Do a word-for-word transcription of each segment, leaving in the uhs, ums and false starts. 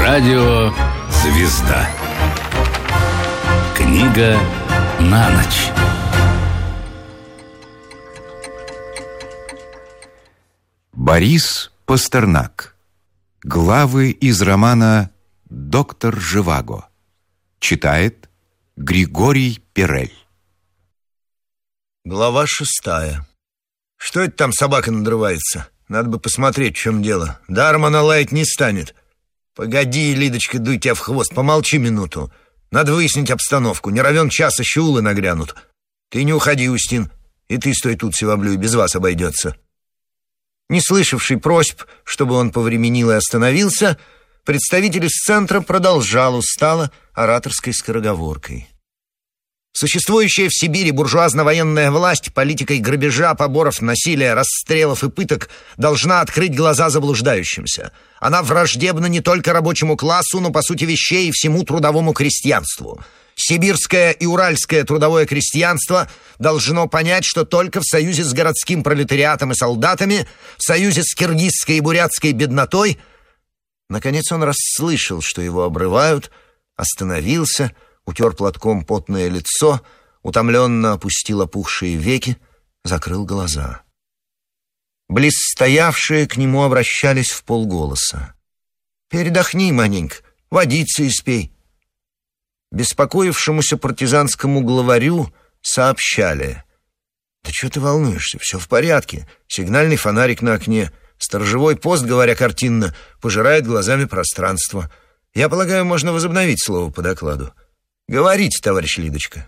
Радио «Звезда». Книга на ночь. Борис Пастернак. Главы из романа «Доктор Живаго». Читает Григорий Перель. Глава шестая. Что это там собака надрывается? Надо бы посмотреть, в чем дело. Даром она лаять не станет. Погоди, Лидочка, дуй тебя в хвост, помолчи минуту. Надо выяснить обстановку. Не равен час, еще улы нагрянут. Ты не уходи, Устин. И ты стой тут, Севаблю, и без вас обойдется. Не слышавший просьб, чтобы он повременил и остановился, представитель из центра продолжал устало ораторской скороговоркой. Существующая в Сибири буржуазно-военная власть политикой грабежа, поборов, насилия, расстрелов и пыток должна открыть глаза заблуждающимся. Она враждебна не только рабочему классу, но, по сути вещей, и всему трудовому крестьянству. Сибирское и уральское трудовое крестьянство должно понять, что только в союзе с городским пролетариатом и солдатами, в союзе с киргизской и бурятской беднотой... Наконец он расслышал, что его обрывают, остановился, утер платком потное лицо, утомленно опустил опухшие веки, закрыл глаза. Близ стоявшие к нему обращались в полголоса. «Передохни, маленько, водицы испей». Беспокоившемуся партизанскому главарю сообщали: «Да что ты волнуешься? Все в порядке. Сигнальный фонарик на окне. Сторожевой пост, говоря картинно, пожирает глазами пространство. Я полагаю, можно возобновить слово по докладу. Говорите, товарищ Лидочка».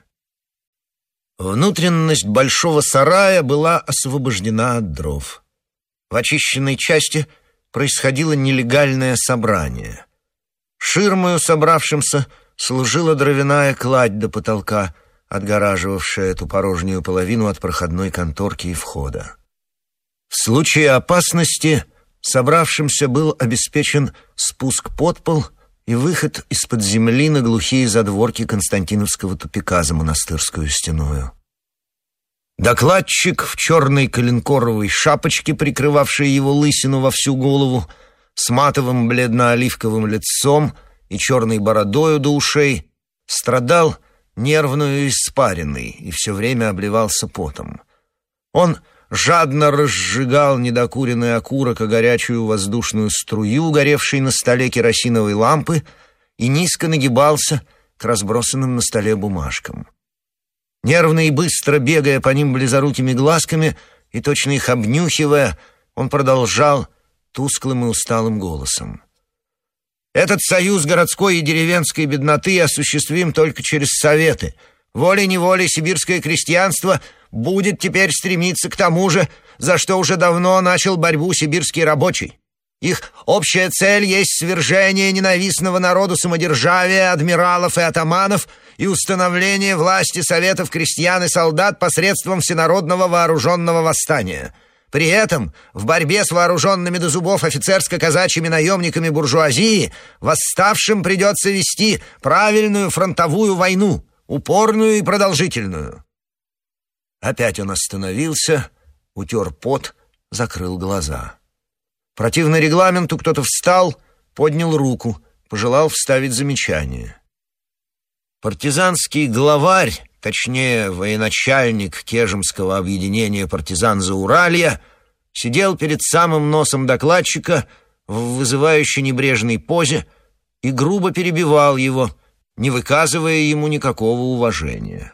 Внутренность большого сарая была освобождена от дров. В очищенной части происходило нелегальное собрание. Ширмою собравшимся служила дровяная кладь до потолка, отгораживавшая эту порожнюю половину от проходной конторки и входа. В случае опасности собравшимся был обеспечен спуск под пол и выход из-под земли на глухие задворки Константиновского тупика за монастырскую стеною. Докладчик в черной коленкоровой шапочке, прикрывавшей его лысину во всю голову, с матовым бледно-оливковым лицом и черной бородою до ушей, страдал нервную испариной и все время обливался потом. Он жадно разжигал недокуренный окурок о горячую воздушную струю, горевшей на столе керосиновой лампы, и низко нагибался к разбросанным на столе бумажкам. Нервно и быстро бегая по ним близорукими глазками и точно их обнюхивая, он продолжал тусклым и усталым голосом: «Этот союз городской и деревенской бедноты осуществим только через советы. Волей-неволей сибирское крестьянство будет теперь стремиться к тому же, за что уже давно начал борьбу сибирский рабочий. Их общая цель есть свержение ненавистного народу самодержавия, адмиралов и атаманов и установление власти советов крестьян и солдат посредством всенародного вооруженного восстания. При этом в борьбе с вооруженными до зубов офицерско-казачьими наемниками буржуазии восставшим придется вести правильную фронтовую войну, упорную и продолжительную». Опять он остановился, утер пот, закрыл глаза. Противно регламенту кто-то встал, поднял руку, пожелал вставить замечание. Партизанский главарь, точнее, военачальник Кежемского объединения партизан Зауралья, сидел перед самым носом докладчика в вызывающе небрежной позе и грубо перебивал его, не выказывая ему никакого уважения.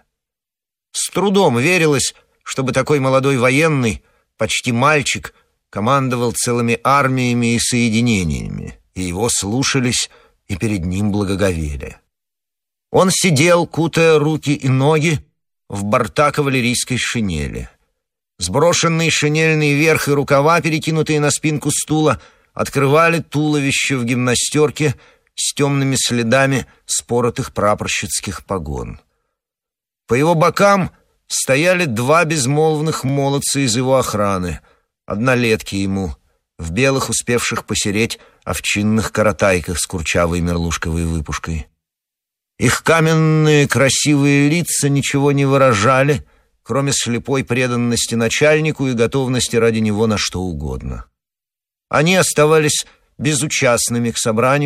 С трудом верилось, чтобы такой молодой военный, почти мальчик, командовал целыми армиями и соединениями, и его слушались и перед ним благоговели. Он сидел, кутая руки и ноги в борта кавалерийской шинели. Сброшенные шинельные верх и рукава, перекинутые на спинку стула, открывали туловище в гимнастерке с темными следами споротых прапорщицких погон. По его бокам стояли два безмолвных молодца из его охраны, однолетки ему, в белых, успевших посереть, овчинных каратайках с курчавой мерлушковой выпушкой. Их каменные красивые лица ничего не выражали, кроме слепой преданности начальнику и готовности ради него на что угодно. Они оставались безучастными к собранию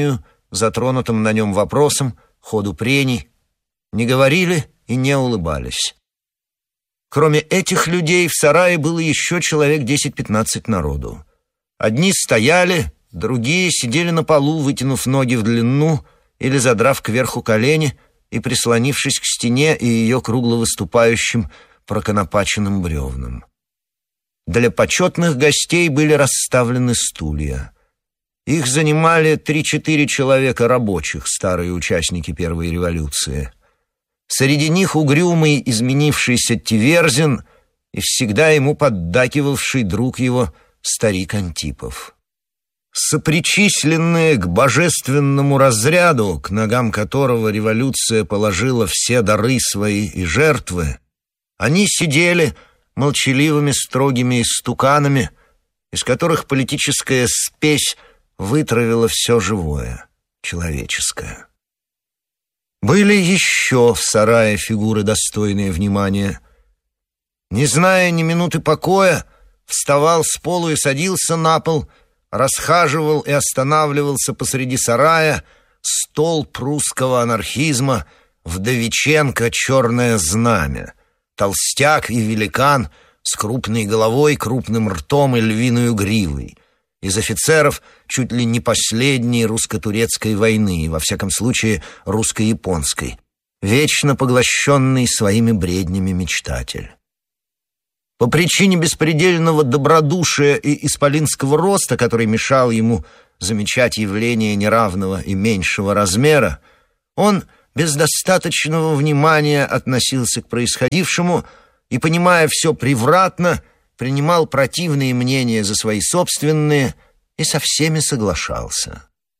затронутым на нем вопросам, ходу прений, не говорили и не улыбались. Кроме этих людей в сарае было еще человек десять-пятнадцать народу. Одни стояли, другие сидели на полу, вытянув ноги в длину или задрав кверху колени и прислонившись к стене и ее кругло выступающим проконопаченным бревнам. Для почетных гостей были расставлены стулья. Их занимали три-четыре человека рабочих, старые участники Первой революции. Среди них угрюмый, изменившийся Тиверзин и всегда ему поддакивавший друг его старик Антипов. Сопричисленные к божественному разряду, к ногам которого революция положила все дары свои и жертвы, они сидели молчаливыми строгими истуканами, из которых политическая спесь вытравила все живое, человеческое. Были еще в сарае фигуры, достойные внимания. Не зная ни минуты покоя, вставал с полу и садился на пол, расхаживал и останавливался посреди сарая столб русского анархизма Вдовиченко «Черное знамя», толстяк и великан с крупной головой, крупным ртом и львиную гривой. Из офицеров чуть ли не последней русско-турецкой войны, во всяком случае русско-японской, вечно поглощенный своими бреднями мечтатель. По причине беспредельного добродушия и исполинского роста, который мешал ему замечать явления неравного и меньшего размера, он без достаточного внимания относился к происходившему и, понимая все превратно, принимал противные мнения за свои собственные и со всеми соглашался.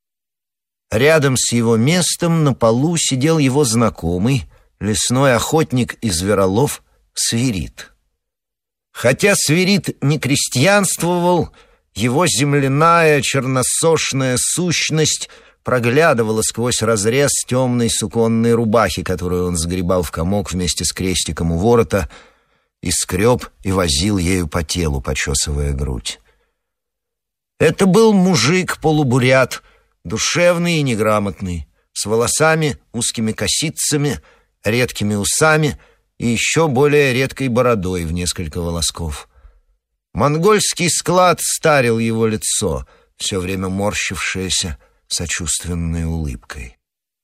Рядом с его местом на полу сидел его знакомый, лесной охотник и зверолов Свирид. Хотя Свирид не крестьянствовал, его земляная черносошная сущность проглядывала сквозь разрез темной суконной рубахи, которую он сгребал в комок вместе с крестиком у ворота, и скреб и возил ею по телу, почесывая грудь. Это был мужик-полубурят, душевный и неграмотный, с волосами, узкими косицами, редкими усами и еще более редкой бородой в несколько волосков. Монгольский склад старил его лицо, все время морщившееся сочувственной улыбкой.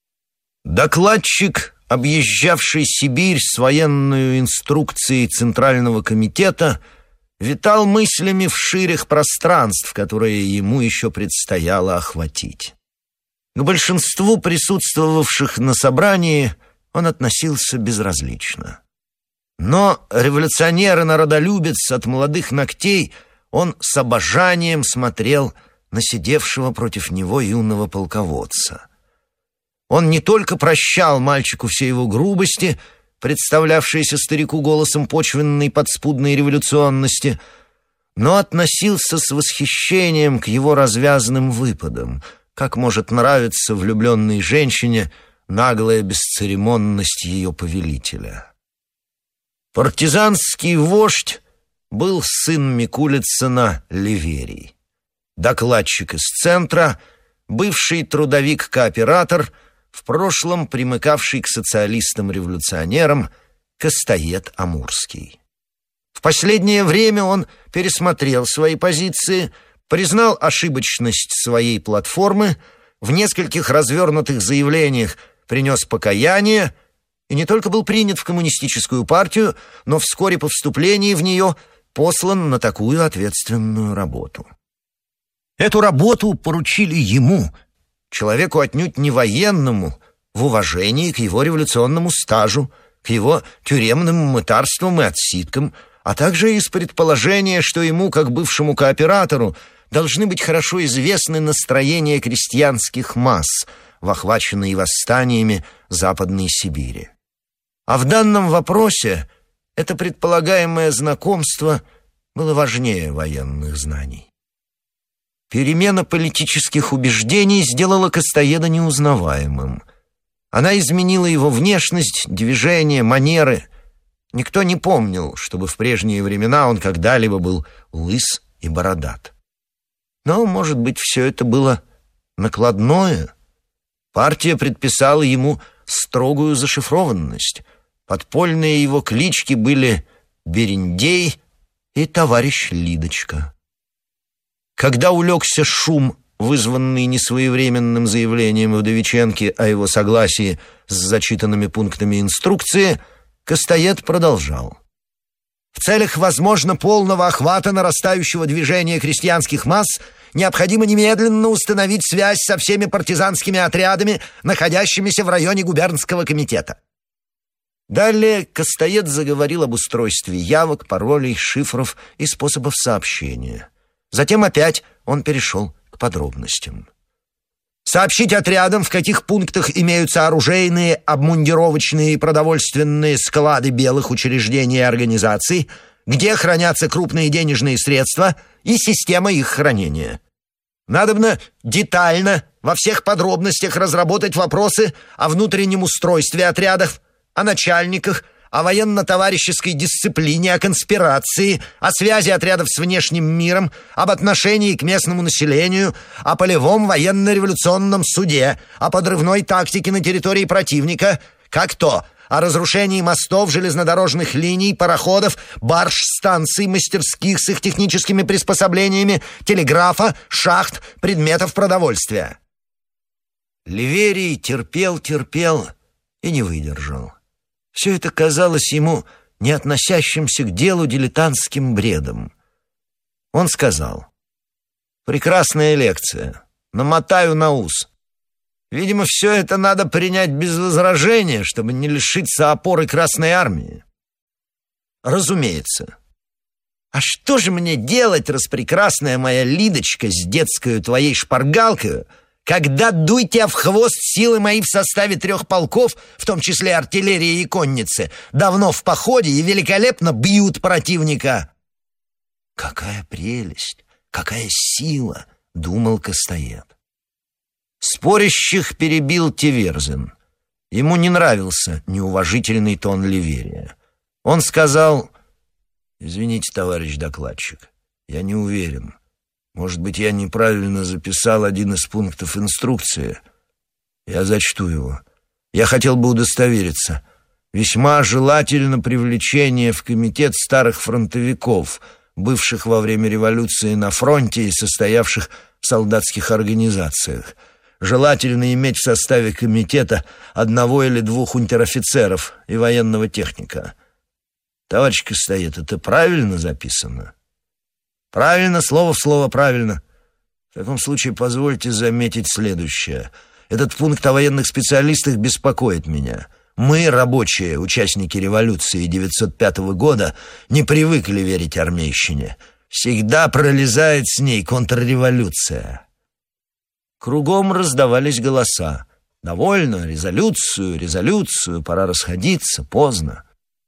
Докладчик, объезжавший Сибирь с военной инструкцией Центрального комитета, витал мыслями в ширях пространств, которые ему еще предстояло охватить. К большинству присутствовавших на собрании он относился безразлично. Но революционер и народолюбец от молодых ногтей, он с обожанием смотрел на сидевшего против него юного полководца. Он не только прощал мальчику все его грубости, представлявшиеся старику голосом почвенной подспудной революционности, но относился с восхищением к его развязным выпадам, как может нравиться влюбленной женщине наглая бесцеремонность ее повелителя. Партизанский вождь был сын Микулицына Ливерий. Докладчик из центра, бывший трудовик-кооператор, в прошлом примыкавший к социалистам-революционерам Костоед Амурский. В последнее время он пересмотрел свои позиции, признал ошибочность своей платформы, в нескольких развернутых заявлениях принес покаяние и не только был принят в коммунистическую партию, но вскоре по вступлении в нее послан на такую ответственную работу. Эту работу поручили ему, человеку отнюдь не военному, в уважении к его революционному стажу, к его тюремным мытарствам и отсидкам, а также из предположения, что ему, как бывшему кооператору, должны быть хорошо известны настроения крестьянских масс в охваченной восстаниями Западной Сибири. А в данном вопросе это предполагаемое знакомство было важнее военных знаний. Перемена политических убеждений сделала Костоеда неузнаваемым. Она изменила его внешность, движения, манеры. Никто не помнил, чтобы в прежние времена он когда-либо был лыс и бородат. Но, может быть, все это было накладное, Партия предписала ему строгую зашифрованность. Подпольные его клички были Берендей и товарищ Лидочка. Когда улегся шум, вызванный несвоевременным заявлением Вдовиченки о его согласии с зачитанными пунктами инструкции, Костоед продолжал. В целях, возможно, полного охвата нарастающего движения крестьянских масс необходимо немедленно установить связь со всеми партизанскими отрядами, находящимися в районе губернского комитета. Далее Костоед заговорил об устройстве явок, паролей, шифров и способов сообщения. Затем опять он перешел к подробностям. Сообщить отрядам, в каких пунктах имеются оружейные, обмундировочные и продовольственные склады белых учреждений и организаций, где хранятся крупные денежные средства и система их хранения. Надобно детально, во всех подробностях разработать вопросы о внутреннем устройстве отрядов, о начальниках, о военно-товарищеской дисциплине, о конспирации, о связи отрядов с внешним миром, об отношении к местному населению, о полевом военно-революционном суде, о подрывной тактике на территории противника, как то о разрушении мостов, железнодорожных линий, пароходов, барж, станций, мастерских с их техническими приспособлениями, телеграфа, шахт, предметов продовольствия. Ливерий терпел, терпел и не выдержал. Все это казалось ему не относящимся к делу дилетантским бредом. Он сказал: «Прекрасная лекция. Намотаю на ус. Видимо, все это надо принять без возражения, чтобы не лишиться опоры Красной Армии». «Разумеется. А что же мне делать, распрекрасная моя Лидочка, с детскою твоей шпаргалкою, когда, дуй тебя в хвост, силы мои в составе трех полков, в том числе артиллерии и конницы, давно в походе и великолепно бьют противника?» «Какая прелесть, какая сила!» — думал Костоед. Спорящих перебил Тиверзин. Ему не нравился неуважительный тон Ливерия. Он сказал: «Извините, товарищ докладчик, я не уверен. Может быть, я неправильно записал один из пунктов инструкции. Я зачту его. Я хотел бы удостовериться. Весьма желательно привлечение в комитет старых фронтовиков, бывших во время революции на фронте и состоявших в солдатских организациях. Желательно иметь в составе комитета одного или двух унтер-офицеров и военного техника. Товарищ Костоед, это правильно записано?» «Правильно, слово в слово правильно. В таком случае позвольте заметить следующее. Этот пункт о военных специалистах беспокоит меня. Мы, рабочие, участники революции девятьсот пятого года, не привыкли верить армейщине. Всегда пролезает с ней контрреволюция». Кругом раздавались голоса. «Довольно, резолюцию, резолюцию, пора расходиться, поздно».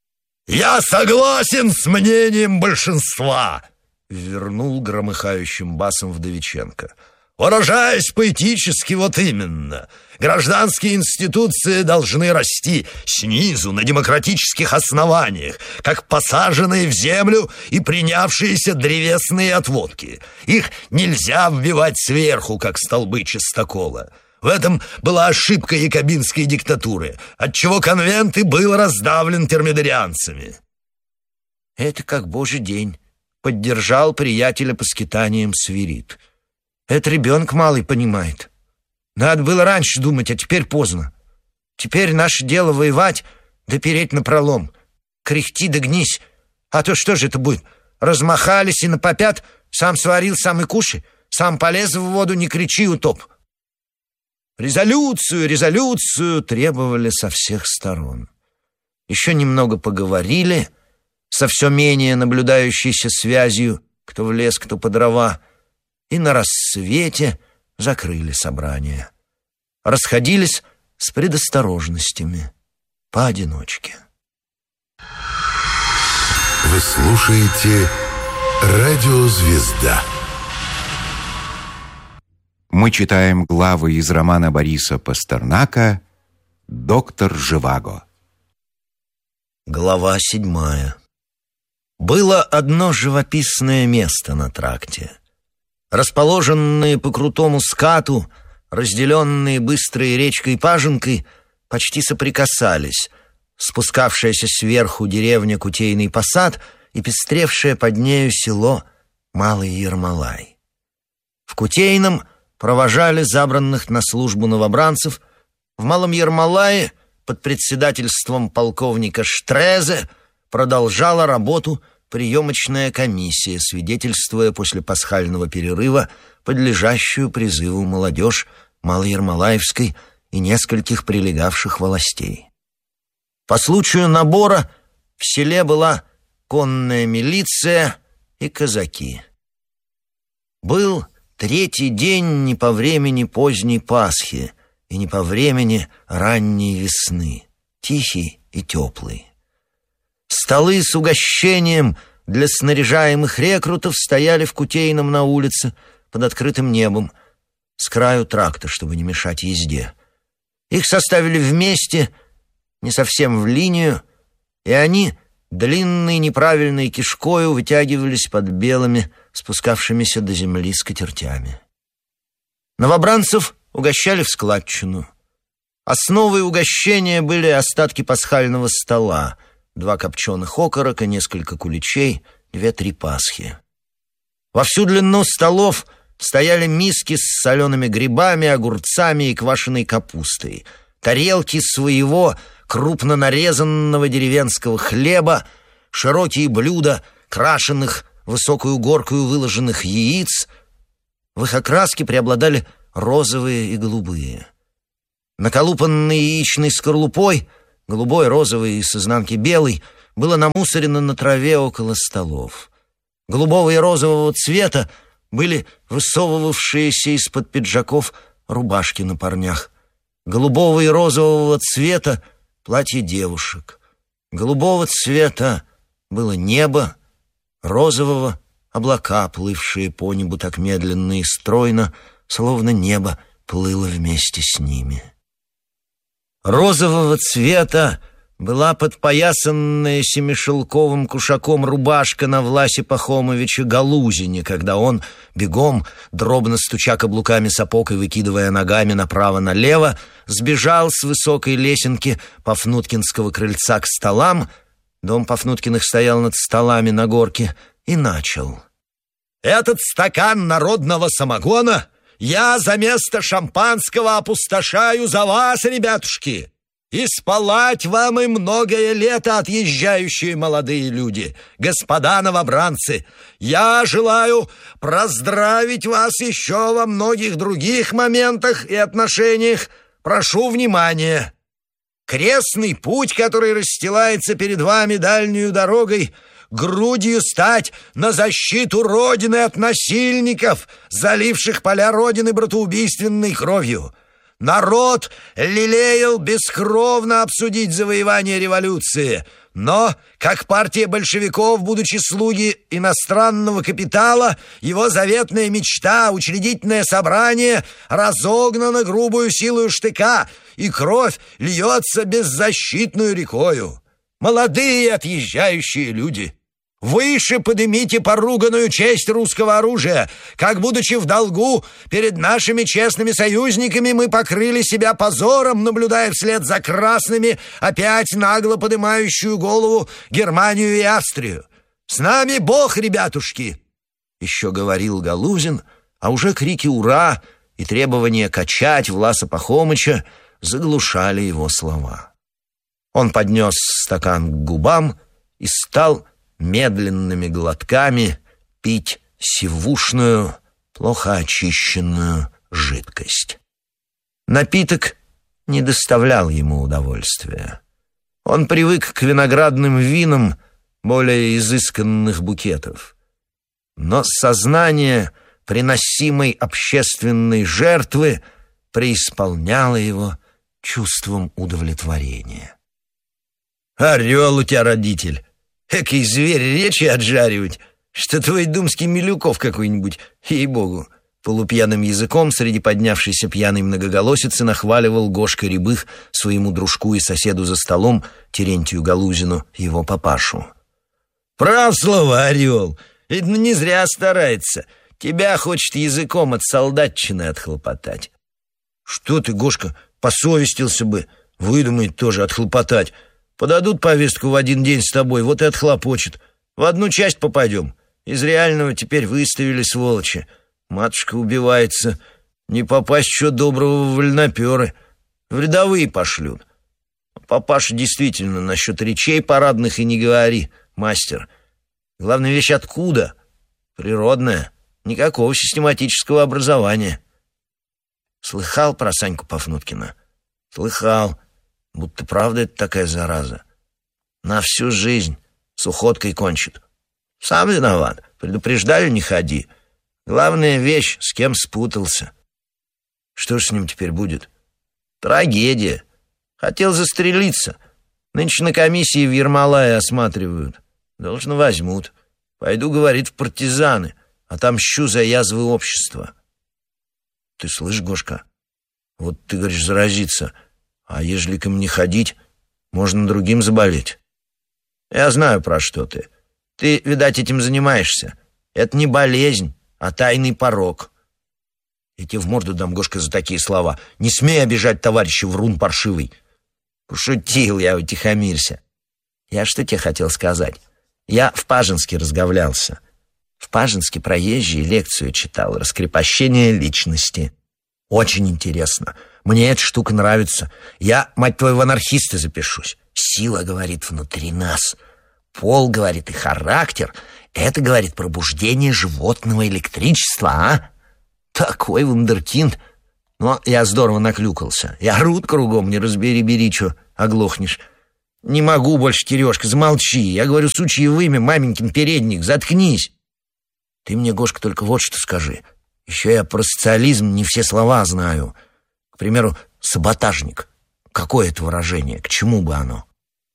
«Я согласен с мнением большинства», — вернул громыхающим басом Вдовиченко. «Выражаясь поэтически, вот именно. Гражданские институции должны расти снизу, на демократических основаниях, как посаженные в землю и принявшиеся древесные отводки. Их нельзя вбивать сверху, как столбы чистокола. В этом была ошибка якобинской диктатуры, отчего конвент и был раздавлен термидорианцами». «Это как божий день», — поддержал приятеля по скитаниям Свирид. «Это ребенок малый понимает. Надо было раньше думать, а теперь поздно. Теперь наше дело воевать да переть напролом. Кряхти да гнись. А то что же это будет? Размахались и напопят, сам сварил, сам и кушай, сам полез в воду, не кричи, утоп». Резолюцию, резолюцию требовали со всех сторон. Еще немного поговорили, со все менее наблюдающейся связью, кто в лес, кто по дрова, и на рассвете закрыли собрание. Расходились с предосторожностями, поодиночке. Вы слушаете «Радио Звезда». Мы читаем главы из романа Бориса Пастернака «Доктор Живаго». Глава седьмая. Было одно живописное место на тракте. Расположенные по крутому скату, разделенные быстрой речкой Паженкой, почти соприкасались. Спускавшаяся сверху деревня Кутейный Посад и пестревшее под нею село Малый Ермолай. В Кутейном провожали забранных на службу новобранцев. В Малом Ермолае под председательством полковника Штрезе продолжала работу приемочная комиссия, свидетельствуя после пасхального перерыва подлежащую призыву молодежь Малоермолаевской и нескольких прилегавших властей. По случаю набора в селе была конная милиция и казаки. Был третий день не по времени поздней Пасхи и не по времени ранней весны, тихий и теплый. Столы с угощением для снаряжаемых рекрутов стояли в Кутейном на улице под открытым небом, с краю тракта, чтобы не мешать езде. Их составили вместе, не совсем в линию, и они длинной неправильной кишкою вытягивались под белыми, спускавшимися до земли скатертями. Новобранцев угощали в складчину. Основой угощения были остатки пасхального стола, два копченых окорока, несколько куличей, две-три пасхи. Во всю длину столов стояли миски с солеными грибами, огурцами и квашеной капустой, тарелки своего крупно нарезанного деревенского хлеба, широкие блюда крашеных высокую горкою выложенных яиц. В их окраске преобладали розовые и голубые. Наколупанный яичной скорлупой, голубой, розовый и с изнанки белый, было намусорено на траве около столов. Голубого и розового цвета были высовывавшиеся из-под пиджаков рубашки на парнях. Голубого и розового цвета платья девушек. Голубого цвета было небо, розового — облака, плывшие по небу так медленно и стройно, словно небо плыло вместе с ними. Розового цвета была подпоясанная семишелковым кушаком рубашка на Власе Пахомовиче Галузине, когда он, бегом, дробно стуча каблуками сапог и выкидывая ногами направо-налево, сбежал с высокой лесенки Пафнуткинского крыльца к столам, дом Пафнуткиных стоял над столами на горке, и начал. «Этот стакан народного самогона я за место шампанского опустошаю за вас, ребятушки! И спалать вам и многое лето, отъезжающие молодые люди, господа новобранцы! Я желаю проздравить вас еще во многих других моментах и отношениях. Прошу внимания! Крестный путь, который расстилается перед вами дальнюю дорогой, грудью стать на защиту Родины от насильников, заливших поля Родины братоубийственной кровью. Народ лелеял бескровно обсудить завоевание революции, но, как партия большевиков, будучи слуги иностранного капитала, его заветная мечта, учредительное собрание, разогнана грубую силою штыка, и кровь льется беззащитную рекою. Молодые отъезжающие люди, выше подымите поруганную честь русского оружия, как, будучи в долгу перед нашими честными союзниками, мы покрыли себя позором, наблюдая вслед за красными опять нагло подымающую голову Германию и Австрию. С нами Бог, ребятушки!» Еще говорил Галузин, а уже крики «Ура!» и требования качать Власа Пахомыча заглушали его слова. Он поднес стакан к губам и стал медленными глотками пить сивушную, плохо очищенную жидкость. Напиток не доставлял ему удовольствия. Он привык к виноградным винам более изысканных букетов. Но сознание приносимой общественной жертвы преисполняло его чувством удовлетворения. «Орел у тебя, родитель! Экий зверь речи отжаривать, что твой думский Милюков какой-нибудь, ей-богу!» Полупьяным языком среди поднявшейся пьяной многоголосицы нахваливал Гошка Рябых своему дружку и соседу за столом Терентию Галузину, его папашу. «Прав слово, орел! Ведь не зря старается. Тебя хочет языком от солдатчины отхлопотать». Что ты, Гошка, посовестился бы. Выдумает тоже отхлопотать. Подадут повестку в один день с тобой, вот и отхлопочет. В одну часть попадем. Из реального теперь выставили, сволочи. Матушка убивается. Не попасть что доброго в вольноперы. В рядовые пошлют. Папаша действительно насчет речей парадных и не говори, мастер. Главная вещь откуда? Природная. Никакого систематического образования. Слыхал про Саньку Пафнуткина? Слыхал. Будто правда это такая зараза. На всю жизнь с уходкой кончит. Сам виноват. Предупреждали, не ходи. Главная вещь, с кем спутался. Что ж с ним теперь будет? Трагедия. Хотел застрелиться. Нынче на комиссии в Ермолае осматривают. Должно возьмут. Пойду, говорит, в партизаны. Отомщу за язвы общества. Ты слышь, Гошка, вот ты говоришь заразиться, а ежели к им не ходить, можно другим заболеть. Я знаю, про что ты. Ты, видать, этим занимаешься. Это не болезнь, а тайный порок. Я тебе в морду дам, Гошка, за такие слова. Не смей обижать товарища, врун паршивый. Пошутил я, утихомирься. Я что тебе хотел сказать? Я в Пажинске разговлялся. В Пажинске проезжий лекцию читал «Раскрепощение личности». Очень интересно. Мне эта штука нравится. Я, мать твою, в анархисты запишусь. Сила, говорит, внутри нас. Пол, говорит, и характер. Это, говорит, пробуждение животного электричества, а? Такой вундеркинд. Но я здорово наклюкался. И орут кругом, не разбери-бери, чё, оглохнешь. Не могу больше, Терешка, замолчи. Я говорю, сучье вымя, маменькин передник, заткнись. Ты мне, Гошка, только вот что скажи. Еще я про социализм не все слова знаю. К примеру, саботажник. Какое это выражение? К чему бы оно?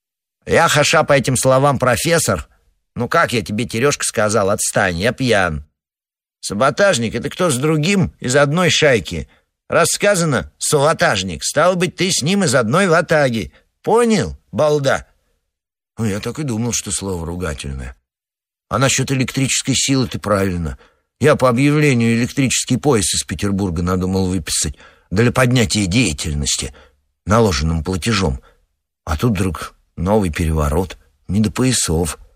Я хаша по этим словам профессор. Ну как я тебе, Терешка, сказал? Отстань, я пьян. Саботажник — это кто с другим из одной шайки. Раз сказано «саботажник», стало быть, ты с ним из одной ватаги. Понял, балда? Ну, я так и думал, что слово ругательное. А насчет электрической силы ты правильно. Я по объявлению электрический пояс из Петербурга надумал выписать для поднятия деятельности наложенным платежом. А тут вдруг новый переворот, не до поясов.